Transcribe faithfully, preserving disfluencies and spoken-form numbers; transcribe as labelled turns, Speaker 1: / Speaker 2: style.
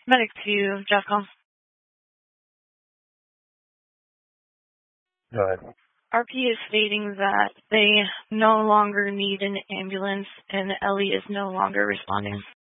Speaker 1: Medic to Jeffcom.
Speaker 2: Go ahead.
Speaker 1: R P is stating that they no longer need an ambulance and Ellie is no longer responding.